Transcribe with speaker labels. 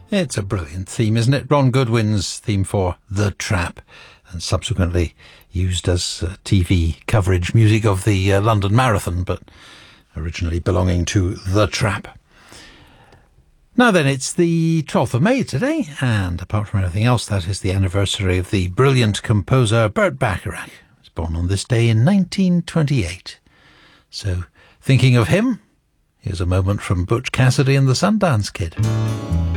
Speaker 1: It's a brilliant theme, isn't it? Ron Goodwin's theme for The Trap, and subsequently used as TV coverage music of the London Marathon, but originally belonging to The Trap. Now then, it's the 12th of May today, and apart from anything else, that is the anniversary of the brilliant composer Burt Bacharach. He was born on this day in 1928. So, thinking of him, here's a moment from Butch Cassidy and the Sundance Kid.